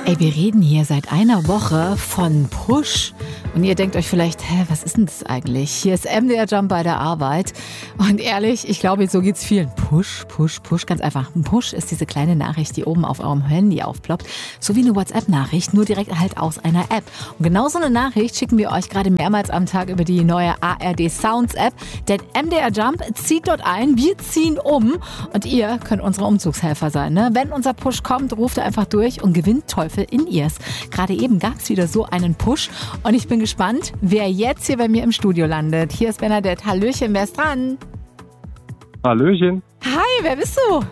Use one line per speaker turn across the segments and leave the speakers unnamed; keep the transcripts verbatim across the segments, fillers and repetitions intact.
Ey, wir reden hier seit einer Woche von Push. Und ihr denkt euch vielleicht, hä, was ist denn das eigentlich? Hier ist M D R Jump bei der Arbeit. Und ehrlich, ich glaube, so geht's vielen. Push, Push, Push. Ganz einfach. Ein Push ist diese kleine Nachricht, die oben auf eurem Handy aufploppt. So wie eine WhatsApp-Nachricht, nur direkt halt aus einer App. Und genau so eine Nachricht schicken wir euch gerade mehrmals am Tag über die neue A R D Sounds App. Denn M D R Jump zieht dort ein, wir ziehen um. Und ihr könnt unsere Umzugshelfer sein. Ne? Wenn unser Push kommt, ruft ihr einfach durch und gewinnt Teufel in ihrs. Gerade eben gab es wieder so einen Push. Und ich bin gespannt, wer jetzt hier bei mir im Studio landet. Hier ist Bernadette. Hallöchen, wer ist dran?
Hallöchen.
Hi, wer bist du?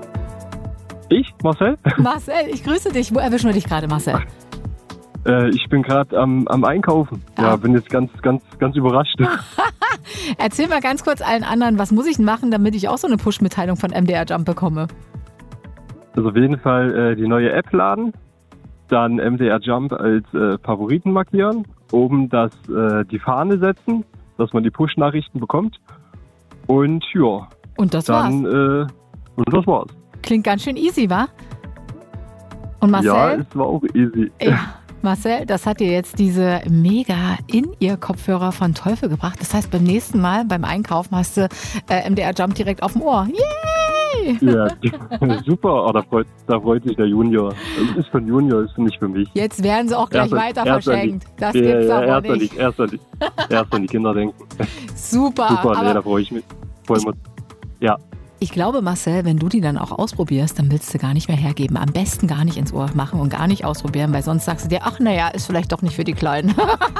Ich, Marcel?
Marcel, ich grüße dich. Wo erwischen wir dich gerade, Marcel?
Äh, ich bin gerade am, am Einkaufen. Ja, ja, bin jetzt ganz, ganz, ganz überrascht.
Erzähl mal ganz kurz allen anderen, was muss ich machen, damit ich auch so eine Push-Mitteilung von M D R Jump bekomme?
Also auf jeden Fall äh, die neue App laden, dann M D R Jump als äh, Favoriten markieren, oben das, äh, die Fahne setzen, dass man die Push-Nachrichten bekommt und ja.
Und das
dann,
war's?
Äh, und das war's.
Klingt ganz schön easy, wa? Und Marcel?
Ja, es war auch easy.
Ja. Marcel, das hat dir jetzt diese mega In-Ear-Kopfhörer von Teufel gebracht. Das heißt, beim nächsten Mal beim Einkaufen hast du äh, M D R Jump direkt auf dem Ohr. Yay!
Ja, super. Oh, da, freut, da freut sich der Junior. Das ist von Junior, ist nicht für mich.
Jetzt werden sie auch gleich
erst
weiter
erst
verschenkt.
Die,
das
ja,
gibt's
ja,
aber
erst
nicht.
Die, erst, an die, erst an die Kinder denken.
Super.
Super,
aber
nee, da freue ich mich. Freu mich. Ja.
Ich glaube, Marcel, wenn du die dann auch ausprobierst, dann willst du gar nicht mehr hergeben. Am besten gar nicht ins Ohr machen und gar nicht ausprobieren, weil sonst sagst du dir, ach naja, ist vielleicht doch nicht für die Kleinen.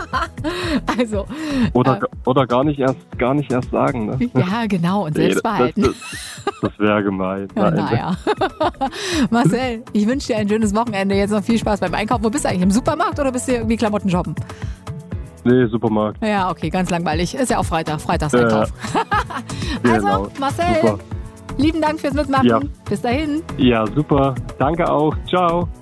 also.
Oder,
äh,
oder gar nicht erst gar nicht erst sagen. Ne?
Ja, genau, und selbst behalten.
Das, das, das wäre gemein.
Ja, naja. Marcel, ich wünsche dir ein schönes Wochenende. Jetzt noch viel Spaß beim Einkaufen. Wo bist du eigentlich? Im Supermarkt oder bist du irgendwie Klamotten shoppen?
Nee, Supermarkt.
Ja, okay, ganz langweilig. Ist ja auch Freitag, Freitagseinkauf.
Äh,
also,
genau.
Marcel,
super.
Lieben Dank fürs Mitmachen.
Ja.
Bis dahin.
Ja, super. Danke auch. Ciao.